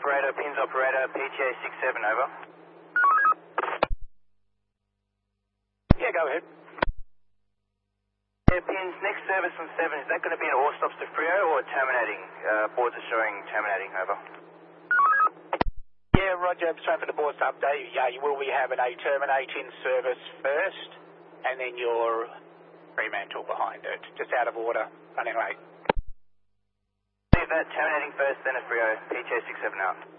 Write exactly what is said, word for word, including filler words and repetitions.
operator, pins operator, P T A six seven, over. Yeah, go ahead. Yeah, pins, next service from seven, is that going to be an all stops to Frio or terminating? Uh, boards are showing terminating, over. Yeah, Roger, I'm sorry for the board's update. Yeah, you will be having a terminating service first, and then your Fremantle behind it. Just out of order, running late. Leave that, terminating first, then a Frio, P T A six seven out.